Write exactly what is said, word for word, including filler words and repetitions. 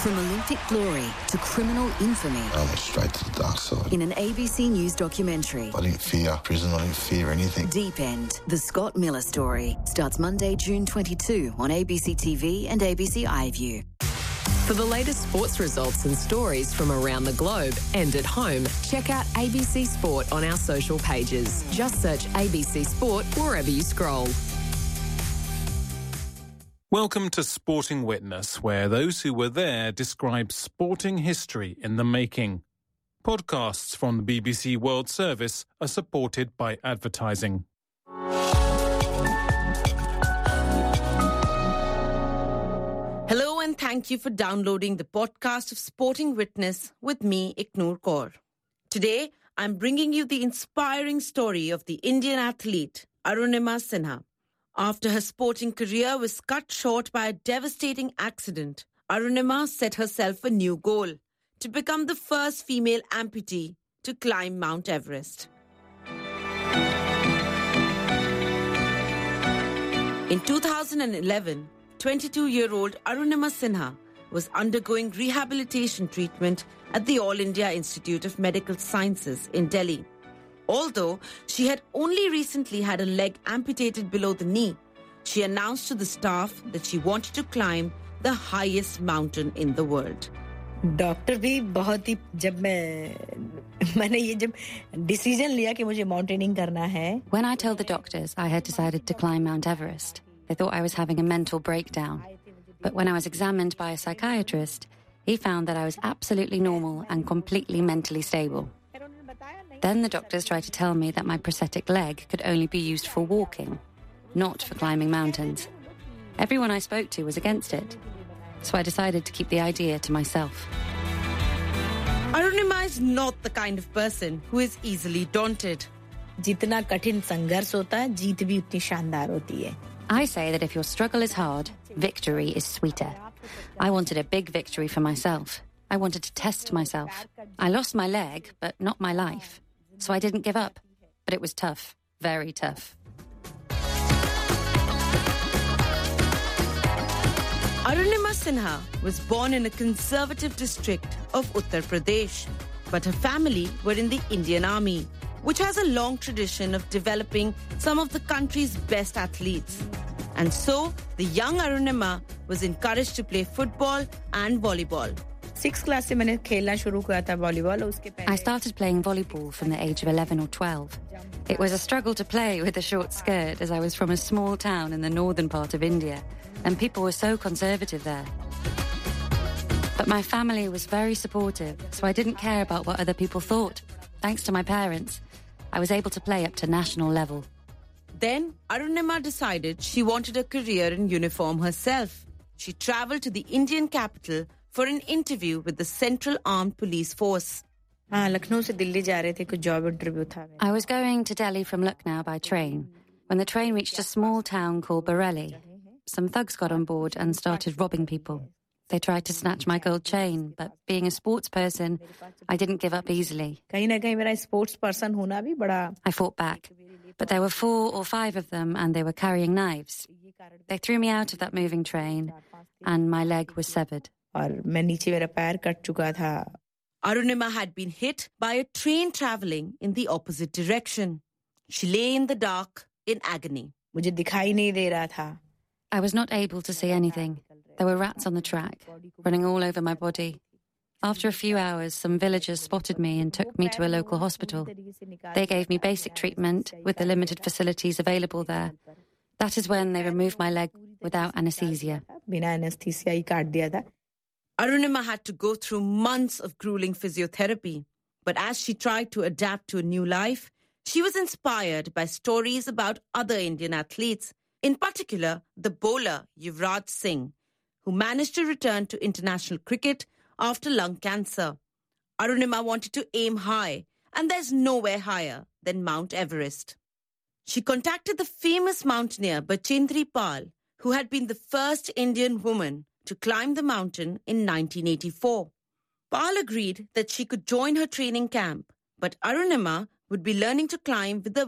From Olympic glory to criminal infamy. I went straight to the dark side. In an A B C News documentary. I didn't fear prison, I didn't fear anything. Deep End, the Scott Miller story, starts Monday, June twenty-second on A B C T V and A B C iView. For the latest sports results and stories from around the globe and at home, check out A B C Sport on our social pages. Just search A B C Sport wherever you scroll. Welcome to Sporting Witness, where those who were there describe sporting history in the making. Podcasts from the B B C World Service are supported by advertising. Hello and thank you for downloading the podcast of Sporting Witness with me, Iknoor Kaur. Today, I'm bringing you the inspiring story of the Indian athlete, Arunima Sinha. After her sporting career was cut short by a devastating accident, Arunima set herself a new goal: to become the first female amputee to climb Mount Everest. In two thousand eleven, twenty-two-year-old Arunima Sinha was undergoing rehabilitation treatment at the All India Institute of Medical Sciences in Delhi. Although she had only recently had a leg amputated below the knee, she announced to the staff that she wanted to climb the highest mountain in the world. Doctor भी बहुत ही जब मैं मैंने ये जब decision लिया कि मुझे माउंटेनिंग करना है. When I told the doctors I had decided to climb Mount Everest, they thought I was having a mental breakdown. But when I was examined by a psychiatrist, he found that I was absolutely normal and completely mentally stable. Then the doctors tried to tell me that my prosthetic leg could only be used for walking, not for climbing mountains. Everyone I spoke to was against it, so I decided to keep the idea to myself. Arunima is not the kind of person who is easily daunted. जितना कठिन संघर्ष होता है, जीत भी उतनी शानदार होती है. I say that if your struggle is hard, victory is sweeter. I wanted a big victory for myself. I wanted to test myself. I lost my leg, but not my life. So I didn't give up. But it was tough, very tough. Arunima Sinha was born in a conservative district of Uttar Pradesh, but her family were in the Indian Army, which has a long tradition of developing some of the country's best athletes. And so, the young Arunima was encouraged to play football and volleyball. Sixth class से मैंने खेलना शुरू किया था volleyball. उसके पहले I started playing volleyball from the age of eleven or twelve. It was a struggle to play with a short skirt as I was from a small town in the northern part of India, and people were so conservative there. But my family was very supportive, so I didn't care about what other people thought. Thanks to my parents, I was able to play up to national level. Then, Arunima decided she wanted a career in uniform herself. She travelled to the Indian capital for an interview with the Central Armed Police Force. हाँ, लखनऊ से दिल्ली जा रहे थे, कुछ job interview था. I was going to Delhi from Lucknow by train when the train reached a small town called Bareilly. Some thugs got on board and started robbing people. They tried to snatch my gold chain, but being a sports person, I didn't give up easily. कहीं ना कहीं मेरा sports person होना भी बड़ा. I fought back, but there were four or five of them and they were carrying knives. They threw me out of that moving train and my leg was severed. और मैं नीचे मेरा पैर cut चुका था. Arunima had been hit by a train travelling in the opposite direction. She lay in the dark in agony. मुझे दिखाई नहीं दे रहा था. I was not able to see anything. There were rats on the track, running all over my body. After a few hours, some villagers spotted me and took me to a local hospital. They gave me basic treatment with the limited facilities available there. That is when they removed my leg without anesthesia. बिना anesthesia ही काट दिया था. Arunima had to go through months of grueling physiotherapy. But as she tried to adapt to a new life, she was inspired by stories about other Indian athletes, in particular the bowler Yuvraj Singh, who managed to return to international cricket after lung cancer. Arunima wanted to aim high, and there's nowhere higher than Mount Everest. She contacted the famous mountaineer Bachendri Pal, who had been the first Indian woman to climb the mountain in nineteen eighty-four. Pal agreed that she could join her training camp, but Arunima would be learning to climb with a